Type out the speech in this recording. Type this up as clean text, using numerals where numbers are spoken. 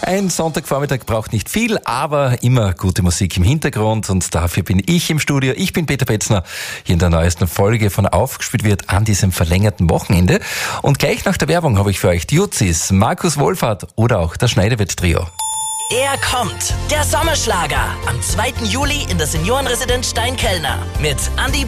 Ein Sonntagvormittag braucht nicht viel, aber immer gute Musik im Hintergrund und dafür bin ich im Studio. Ich bin Peter Petzner, hier in der neuesten Folge von Aufgespielt wird an diesem verlängerten Wochenende. Und gleich nach der Werbung habe ich für euch die Jutzis, Markus Wohlfahrt oder auch das Schneidewitz-Trio. Er kommt, der Sommerschlager, am 2. Juli in der Seniorenresidenz Steinkellner mit Andi